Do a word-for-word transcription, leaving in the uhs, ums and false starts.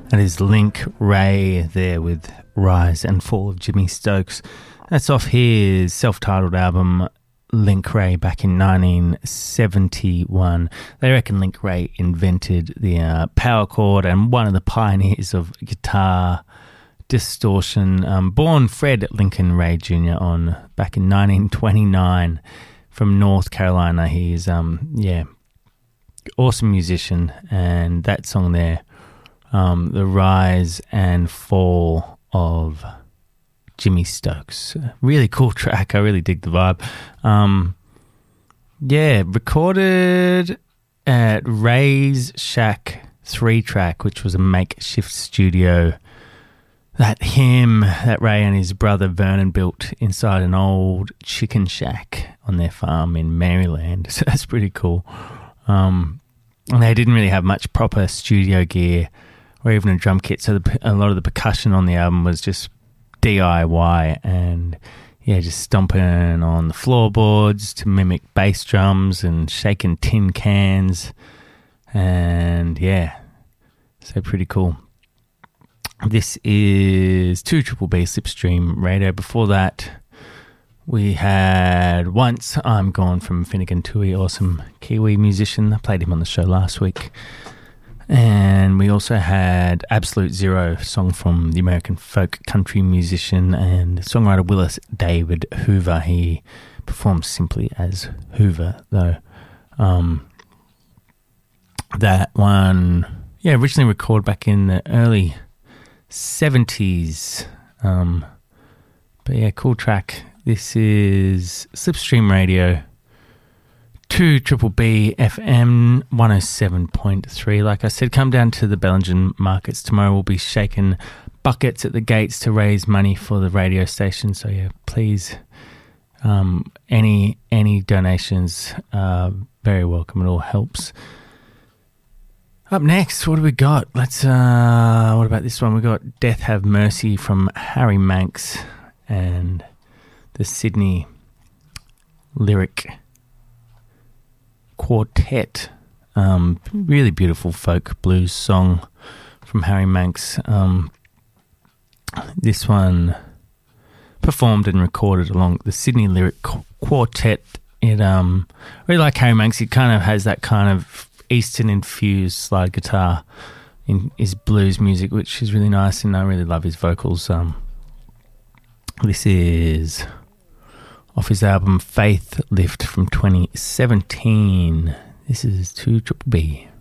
That is Link Wray there with Rise and Fall of Jimmy Stokes. That's off his self-titled album Link Wray back in nineteen seventy-one. They reckon Link Wray invented the uh, power chord and one of the pioneers of guitar distortion. Um, born Fred Lincoln Wray Junior on back in nineteen twenty-nine from North Carolina. He's um yeah, awesome musician, and that song there, um, The Rise and Fall of Jimmy Stokes. Really cool track. I really dig the vibe. Um, yeah, recorded at Ray's Shack three track, which was a makeshift studio that him, that Ray and his brother Vernon built inside an old chicken shack on their farm in Maryland. So that's pretty cool. Um, and they didn't really have much proper studio gear or even a drum kit, so the, a lot of the percussion on the album was just D I Y, and yeah, just stomping on the floorboards to mimic bass drums and shaking tin cans, and yeah, so pretty cool. This is two Triple B Slipstream Radio. Before that, we had Once I'm Gone from Finnegan Tui, awesome Kiwi musician. I played him on the show last week. And we also had Absolute Zero, song from the American folk country musician and songwriter Willis David Hoover. He performs simply as Hoover, though. Um, that one, yeah, originally recorded back in the early seventies. Um, but yeah, cool track. This is Slipstream Radio. two Triple B F M one oh seven point three. Like I said, come down to the Bellingen markets tomorrow. We'll be shaking buckets at the gates to raise money for the radio station. So yeah, please, um, any any donations are very welcome. It all helps. Up next, what do we got? Let's. Uh, what about this one? We got Death Have Mercy from Harry Manx and the Sydney Lyric Quartet. Um, really beautiful folk blues song from Harry Manx. Um, this one performed and recorded along the Sydney Lyric Quartet. It um, really like Harry Manx. He kind of has that kind of Eastern infused slide guitar in his blues music, which is really nice, and I really love his vocals. Um, this is off his album Faith Lift from twenty seventeen. This is two Triple B.